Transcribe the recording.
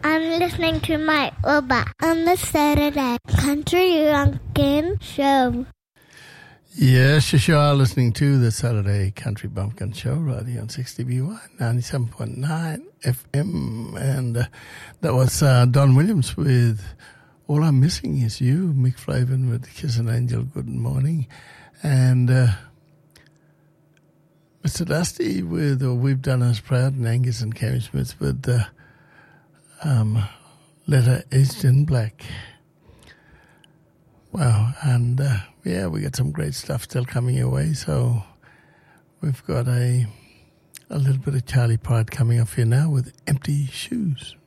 I'm listening to my Uber on the Saturday Country Bumpkin Show. Yes, you sure are listening to the Saturday Country Bumpkin Show right here on 60BY 97.9 FM. And that was Don Williams with All I'm Missing Is You, Mick Flavin with Kiss an Angel, Good Morning. And Mr. Dusty with We've Done Us Proud, and Angus and Cammy Smith with Letter Aged in Black. Wow, and yeah, we got some great stuff still coming your way. So we've got a little bit of Charlie Pride coming up here now with Empty Shoes.